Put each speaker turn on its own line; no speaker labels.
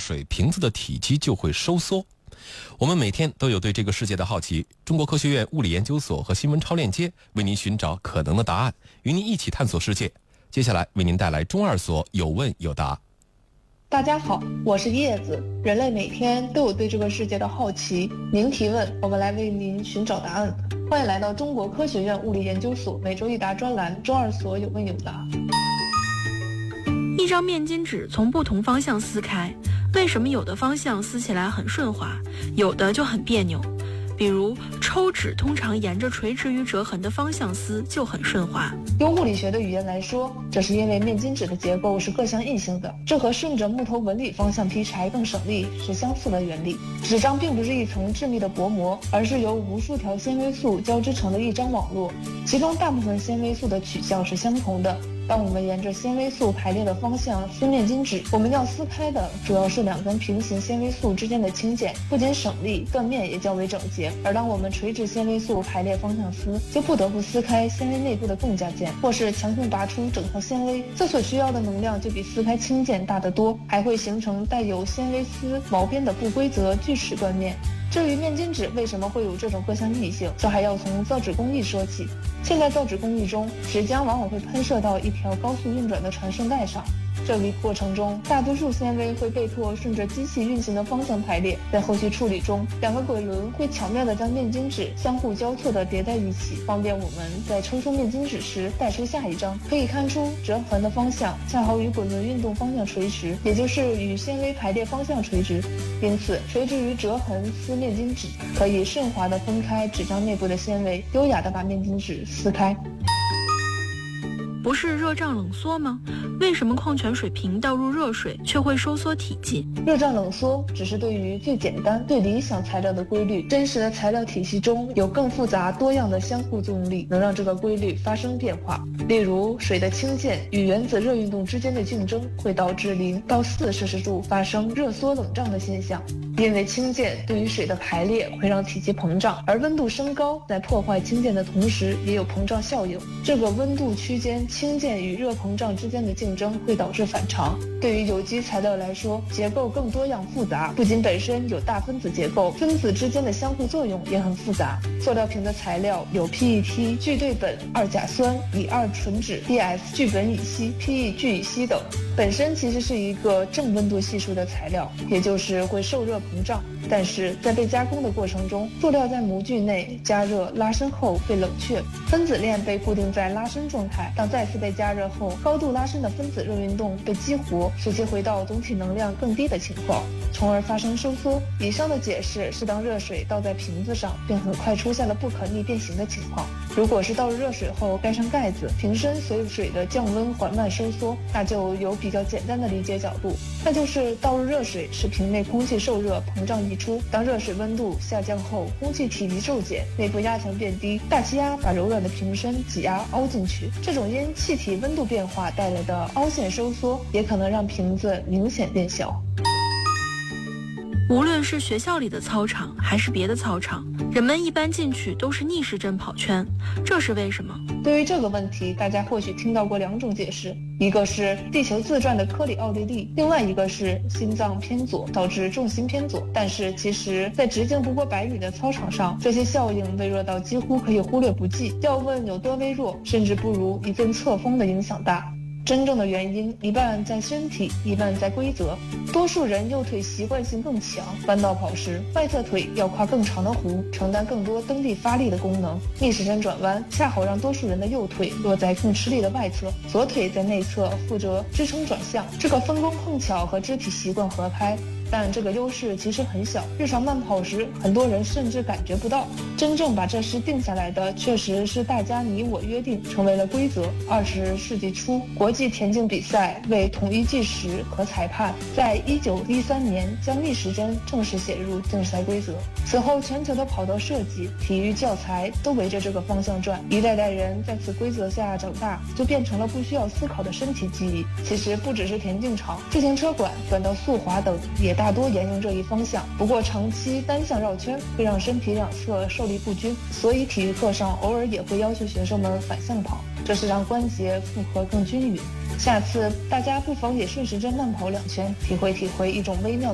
水瓶子的体积就会收缩。我们每天都有对这个世界的好奇，中国科学院物理研究所和新闻超链接为您寻找可能的答案，与您一起探索世界。接下来为您带来中二所有问有答。
大家好，我是叶子。人类每天都有对这个世界的好奇，您提问，我们来为您寻找答案。欢迎来到中国科学院物理研究所每周一答专栏中二所有问有答。
一张面巾纸从不同方向撕开，为什么有的方向撕起来很顺滑，有的就很别扭？比如抽纸通常沿着垂直于折痕的方向撕就很顺滑。
用物理学的语言来说，这是因为面巾纸的结构是各项异性的，这和顺着木头纹理方向劈柴更省力是相似的原理。纸张并不是一层致密的薄膜，而是由无数条纤维素交织成的一张网络，其中大部分纤维素的取向是相同的。当我们沿着纤维素排列的方向撕面巾纸，我们要撕开的主要是两根平行纤维素之间的轻剪，不仅省力，断面也较为整洁。而当我们垂直纤维素排列方向撕，就不得不撕开纤维内部的更加件，或是强行拔出整条纤维，这所需要的能量就比撕开轻件大得多，还会形成带有纤维丝毛边的不规则锯齿断面。至于面巾纸为什么会有这种各项异性，这还要从造纸工艺说起。现代造纸工艺中，纸浆往往会喷射到一条高速运转的传声带上，这一过程中，大多数纤维会被迫顺着机器运行的方向排列。在后续处理中，两个滚轮会巧妙地将面巾纸相互交错地叠在一起，方便我们在抽出面巾纸时带出下一张。可以看出，折痕的方向恰好与滚轮运动方向垂直，也就是与纤维排列方向垂直。因此，垂直于折痕撕面巾纸，可以顺滑地分开纸张内部的纤维，优雅地把面巾纸撕开。
不是热胀冷缩吗？为什么矿泉水瓶倒入热水却会收缩体积？
热胀冷缩只是对于最简单、最理想材料的规律，真实的材料体系中有更复杂多样的相互作用力，能让这个规律发生变化。例如，水的氢键与原子热运动之间的竞争会导致0到4摄氏度发生热缩冷胀的现象。因为氢键对于水的排列会让体积膨胀，而温度升高在破坏氢键的同时也有膨胀效应。这个温度区间氢键与热膨胀之间的竞争会导致反常。对于有机材料来说，结构更多样复杂，不仅本身有大分子结构，分子之间的相互作用也很复杂。塑料瓶的材料有 PET 聚对苯二甲酸、乙二醇酯、DS 聚苯乙烯、PE 聚乙烯等，本身其实是一个正温度系数的材料，也就是会受热膨胀。但是在被加工的过程中，塑料在模具内加热拉伸后被冷却，分子链被固定在拉伸状态。当再次被加热后，高度拉伸的分子热运动被激活，使其回到总体能量更低的情况，从而发生收缩。以上的解释是当热水倒在瓶子上，并很快出现了不可逆变形的情况。如果是倒入热水后盖上盖子，瓶身随水的降温缓慢收缩，那就有比较简单的理解角度，那就是倒入热水使瓶内空气受热膨胀溢出。当热水温度下降后，空气体积骤减，内部压强变低，大气压把柔软的瓶身挤压凹进去。这种因气体温度变化带来的凹陷收缩，也可能让瓶子明显变小。
无论是学校里的操场还是别的操场，人们一般进去都是逆时针跑圈，这是为什么？
对于这个问题，大家或许听到过2种解释，一个是地球自转的科里奥地利，另外一个是心脏偏左导致重心偏左。但是其实在直径不过100米的操场上，这些效应微弱到几乎可以忽略不计。要问有多微弱，甚至不如一阵侧风的影响大。真正的原因一半在身体，一半在规则。多数人右腿习惯性更强，弯道跑时外侧腿要跨更长的弧，承担更多蹬地发力的功能。逆时针转弯恰好让多数人的右腿落在更吃力的外侧，左腿在内侧负责支撑转向。这个分工碰巧和肢体习惯合拍，但这个优势其实很小，日常慢跑时很多人甚至感觉不到。真正把这事定下来的确实是大家你我约定，成为了规则。20世纪初，国际田径比赛为统一计时和裁判，在1913年将逆时针正式写入竞赛规则。此后全球的跑道设计、体育教材都围着这个方向转，一代代人在此规则下长大，就变成了不需要思考的身体记忆。其实不只是田径场，自行车馆、短道速滑等也大多沿用这一方向。不过长期单向绕圈会让身体两侧受力不均，所以体育课上偶尔也会要求学生们反向跑，这是让关节负荷更均匀。下次大家不妨也顺时针慢跑2圈，体会一种微妙